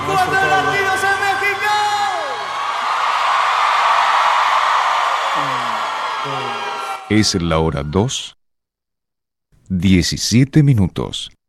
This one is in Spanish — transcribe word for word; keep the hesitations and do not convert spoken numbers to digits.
¡Cuatro latidos en México! Es la hora dos, diecisiete minutos.